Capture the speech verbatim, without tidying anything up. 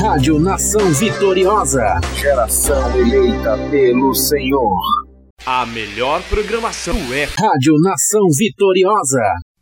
Rádio Nação Vitoriosa. Geração eleita pelo Senhor. A melhor programação é Rádio Nação Vitoriosa.